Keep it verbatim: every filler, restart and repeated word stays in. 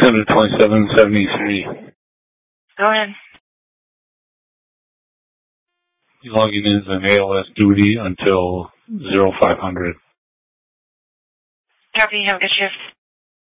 hundred twenty-seven seventy-three. Go ahead. Logging in as an A L S duty until zero five hundred. Copy. Have a good shift.